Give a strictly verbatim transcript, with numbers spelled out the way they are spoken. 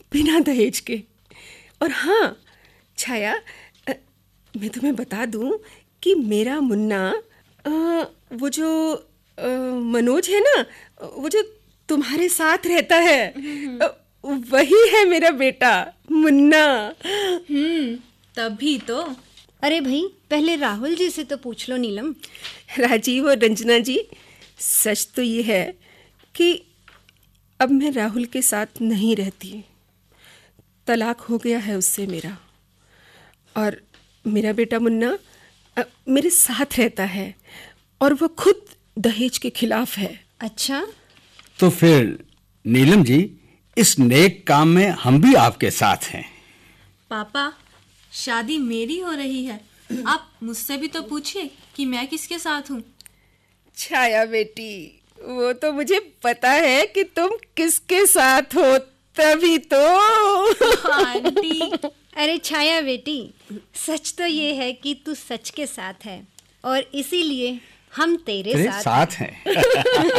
बिना दहेज के। और हाँ छाया, अ, मैं तुम्हें बता दूं कि मेरा मुन्ना, अ, वो जो अ, मनोज है ना, वो जो तुम्हारे साथ रहता है, अ, वही है मेरा बेटा मुन्ना। हम्म तभी तो। अरे भाई, पहले राहुल जी से तो पूछ लो नीलम। राजीव और रंजना जी, सच तो ये है कि अब मैं राहुल के साथ नहीं रहती। तलाक हो गया है उससे मेरा, और मेरा बेटा मुन्ना अ, मेरे साथ रहता है, और वो खुद दहेज के खिलाफ है। अच्छा, तो फिर नीलम जी, इस नेक काम में हम भी आपके साथ हैं। पापा, शादी मेरी हो रही है, आप मुझसे भी तो पूछिए कि मैं किसके साथ हूँ। छाया बेटी, वो तो मुझे पता है कि तुम किसके साथ हो, तभी तो। आंटी। अरे छाया बेटी, सच तो ये है कि तू सच के साथ है, और इसीलिए हम तेरे, तेरे साथ, साथ हैं।